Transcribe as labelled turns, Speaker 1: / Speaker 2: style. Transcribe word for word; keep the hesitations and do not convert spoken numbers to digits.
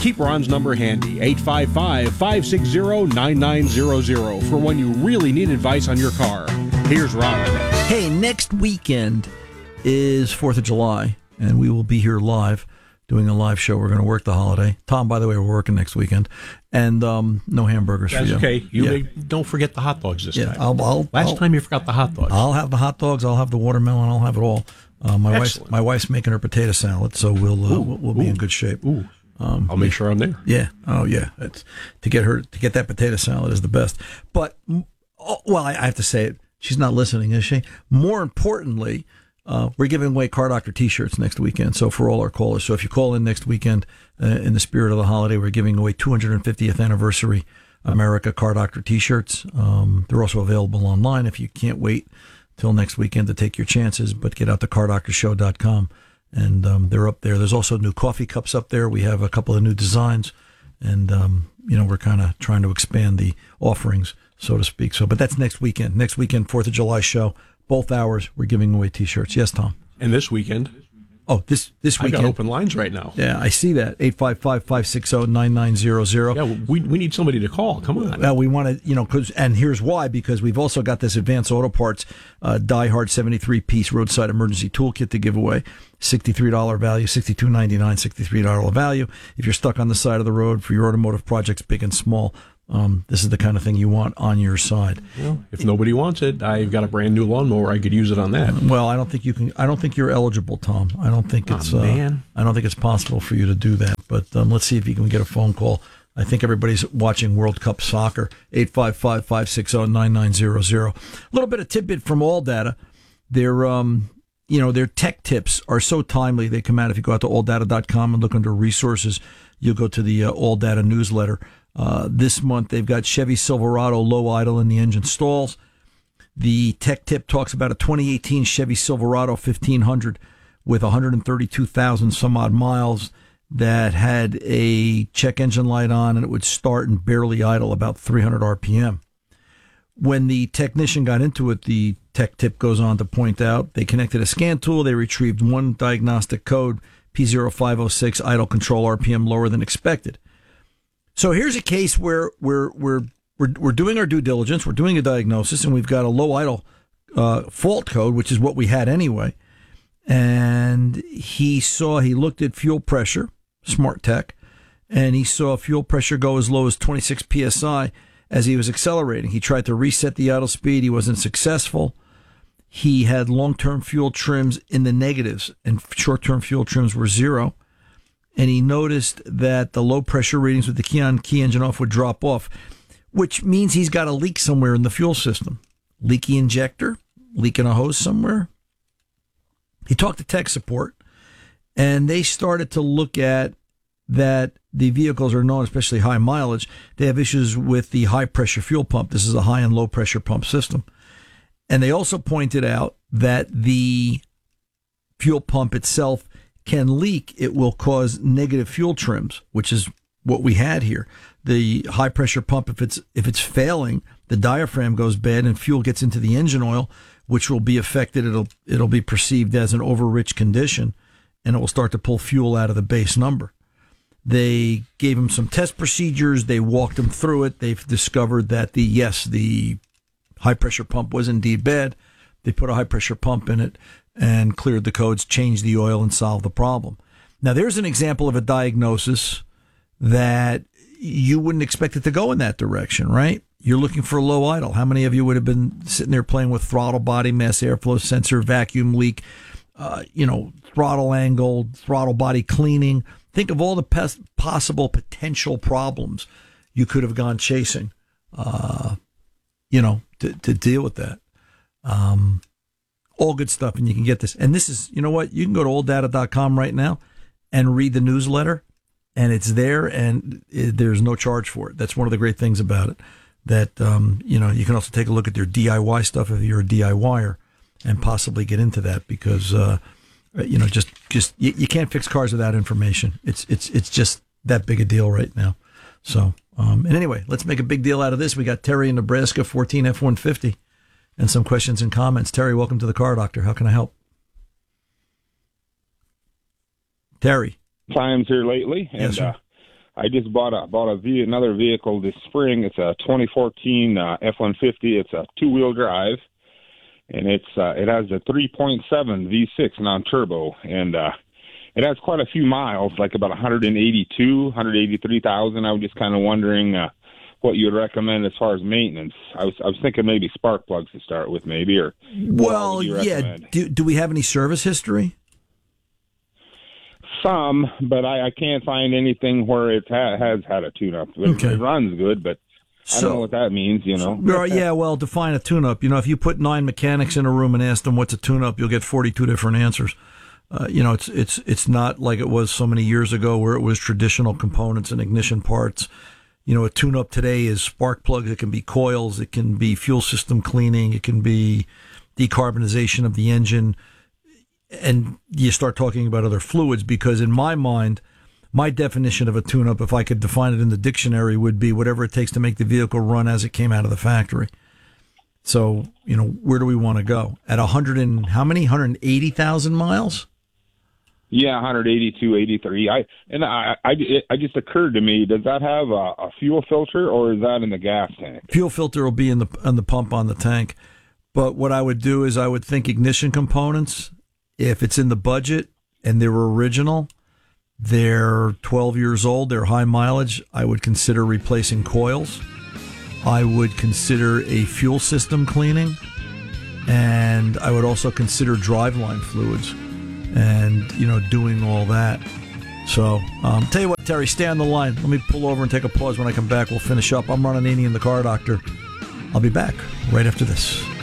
Speaker 1: Keep Ron's number handy, eight five five, five six zero, nine nine zero zero, for when you really need advice on your car. Here's Ron.
Speaker 2: Hey, next weekend is fourth of July, and we will be here live doing a live show. We're going to work the holiday. Tom, by the way, we're working next weekend. And um, no hamburgers
Speaker 1: That's
Speaker 2: for you.
Speaker 1: okay. You
Speaker 2: yeah.
Speaker 1: may, don't forget the hot dogs this
Speaker 2: yeah,
Speaker 1: time.
Speaker 2: I'll, I'll,
Speaker 1: Last
Speaker 2: I'll,
Speaker 1: time you forgot the hot dogs.
Speaker 2: I'll have the hot dogs. I'll have the watermelon. I'll have it all. Uh, my wife's my wife's making her potato salad, so we'll uh,
Speaker 1: Ooh,
Speaker 2: we'll, we'll be
Speaker 1: ooh,
Speaker 2: in good shape.
Speaker 1: Ooh. Um, I'll make sure I'm there.
Speaker 2: Yeah. Oh, yeah. It's, to get her to get that potato salad is the best. But oh, well, I, I have to say it. She's not listening, is she? More importantly, uh, we're giving away Car Doctor T-shirts next weekend. So for all our callers, so if you call in next weekend uh, in the spirit of the holiday, we're giving away two hundred fiftieth anniversary America Car Doctor T-shirts. Um, they're also available online if you can't wait till next weekend to take your chances. But get out to car doctor show dot com. And um, they're up there. There's also new coffee cups up there. We have a couple of new designs. And, um, you know, we're kind of trying to expand the offerings, so to speak. So, but that's next weekend. Next weekend, fourth of July show. Both hours, we're giving away T-shirts. Yes, Tom?
Speaker 1: And this weekend?
Speaker 2: Oh, this this weekend.
Speaker 1: I got open lines right now.
Speaker 2: Yeah, I see that. eight five five, five six zero, nine nine zero zero.
Speaker 1: Yeah, we we need somebody to call. Come on.
Speaker 2: Well, we want to, you know, cause, and here's why, because we've also got this Advanced Auto Parts uh, Die Hard seventy-three piece roadside emergency toolkit to give away. sixty-three dollars value, sixty-two ninety-nine, sixty-three dollars value. If you're stuck on the side of the road for your automotive projects, big and small, um, this is the kind of thing you want on your side.
Speaker 1: Well, if nobody wants it, I've got a brand new lawnmower. I could use it on that.
Speaker 2: Well, I don't think you can. I don't think you're eligible, Tom. I don't think it's.
Speaker 1: Oh, man.
Speaker 2: Uh, I don't think it's possible for you to do that. But um, let's see if you can get a phone call. I think everybody's watching World Cup soccer. eight five five, five six zero, nine nine zero zero. A little bit of tidbit from All Data. Their um, you know, their tech tips are so timely. They come out if you go out to all data dot com and look under resources. You'll go to the uh, All Data newsletter. Uh, this month, they've got Chevy Silverado low idle in the engine stalls. The tech tip talks about a twenty eighteen Chevy Silverado fifteen hundred with one hundred thirty-two thousand some odd miles that had a check engine light on, and it would start and barely idle about three hundred R P M. When the technician got into it, the tech tip goes on to point out they connected a scan tool. They retrieved one diagnostic code, P zero five zero six, idle control R P M lower than expected. So here's a case where we're we're we're we're doing our due diligence, we're doing a diagnosis, and we've got a low idle uh, fault code, which is what we had anyway. And he saw, he looked at fuel pressure, Smart Tech, and he saw fuel pressure go as low as twenty-six P S I as he was accelerating. He tried to reset the idle speed. He wasn't successful. He had long-term fuel trims in the negatives, and short-term fuel trims were zero. And he noticed that the low pressure readings with the key on, key engine off would drop off, which means he's got a leak somewhere in the fuel system. Leaky injector, leak in a hose somewhere. He talked to tech support, and they started to look at that the vehicles are known, especially high mileage, they have issues with the high pressure fuel pump. This is a high and low pressure pump system. And they also pointed out that the fuel pump itself can leak. It will cause negative fuel trims, which is what we had here. The high pressure pump, if it's if it's failing, the diaphragm goes bad and fuel gets into the engine oil, which will be affected. It'll it'll be perceived as an over-rich condition, and it will start to pull fuel out of the base number. They gave him some test procedures. They walked him through it. They've discovered that the yes, the high pressure pump was indeed bad. They put a high pressure pump in it and cleared the codes, changed the oil, and solved the problem. Now, there's an example of a diagnosis that you wouldn't expect it to go in that direction, right? You're looking for low idle. How many of you would have been sitting there playing with throttle body, mass airflow sensor, vacuum leak, uh, you know, throttle angle, throttle body cleaning? Think of all the pes- possible potential problems you could have gone chasing, uh, you know, to, to deal with that. Um, all good stuff, and you can get this. And this is, you know what? You can go to all data dot com right now and read the newsletter, and it's there, and it, there's no charge for it. That's one of the great things about it. That, um, you know, you can also take a look at their D I Y stuff if you're a DIYer and possibly get into that because, uh, you know, just, just you, you can't fix cars without information. It's, it's, it's just that big a deal right now. So, um, and anyway, let's make a big deal out of this. We got Terry in Nebraska, fourteen F one fifty, and some questions and comments. Terry, welcome to the Car Doctor. How can I help? Terry.
Speaker 3: Times here lately, and
Speaker 2: yes,
Speaker 3: uh, I just bought a bought a ve- another vehicle this spring. It's a twenty fourteen uh, F one fifty. It's a two wheel drive, and it's uh, it has a three point seven V six non-turbo, and uh, it has quite a few miles, like about one hundred eighty-two, one hundred eighty-three thousand. I was just kind of wondering uh, what you would recommend as far as maintenance. I was I was thinking maybe spark plugs to start with, maybe, or
Speaker 2: well, yeah. Do do we have any service history?
Speaker 3: Some, but I, I can't find anything where it ha- has had a tune-up. It,
Speaker 2: okay.
Speaker 3: it runs good, but I
Speaker 2: so,
Speaker 3: don't know what that means, you know.
Speaker 2: Well, yeah, well, define a tune-up. You know, if you put nine mechanics in a room and ask them what's a tune-up, you'll get forty-two different answers. Uh, you know, it's it's it's not like it was so many years ago where it was traditional components and ignition parts. You know, a tune-up today is spark plugs. It can be coils. It can be fuel system cleaning. It can be decarbonization of the engine. And you start talking about other fluids, because in my mind, my definition of a tune-up, if I could define it in the dictionary, would be whatever it takes to make the vehicle run as it came out of the factory. So, you know, where do we want to go? At one hundred and how many? one hundred eighty thousand miles?
Speaker 3: Yeah, one eighty-two, eighty-three. I and I, I, it, it just occurred to me, does that have a, a fuel filter, or is that in the gas tank?
Speaker 2: Fuel filter will be in the on the pump on the tank. But what I would do is I would think ignition components. If it's in the budget and they were original, they're twelve years old, they're high mileage, I would consider replacing coils. I would consider a fuel system cleaning. And I would also consider driveline fluids and, you know, doing all that. So, um, tell you what, Terry, stay on the line. Let me pull over and take a pause. When I come back, we'll finish up. I'm Ron Ananian, the Car Doctor. I'll be back right after this.